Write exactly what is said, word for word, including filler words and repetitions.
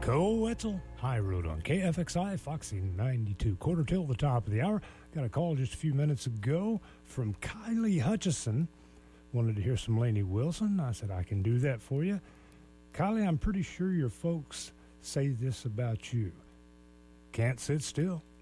Cole Wetzel, High Road on K F X I, Foxy ninety-two, quarter till the top of the hour. Got a call just a few minutes ago from Kylie Hutchison. Wanted to hear some Lainey Wilson. I said, I can do that for you. Kylie, I'm pretty sure your folks say this about you. Can't sit still.